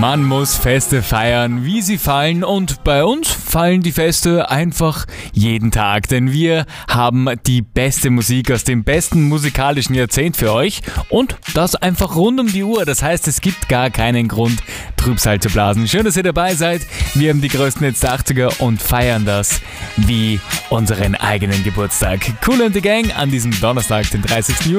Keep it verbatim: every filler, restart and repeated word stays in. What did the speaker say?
Man muss Feste feiern, wie sie fallen, und bei uns fallen die Feste einfach jeden Tag, denn wir haben die beste Musik aus dem besten musikalischen Jahrzehnt für euch und das einfach rund um die Uhr. Das heißt, es gibt gar keinen Grund, Trübsal zu blasen. Schön, dass ihr dabei seid. Wir haben die größten Hits der achtziger und feiern das wie unseren eigenen Geburtstag. Kool and the Gang an diesem Donnerstag, den dreißigsten Juli.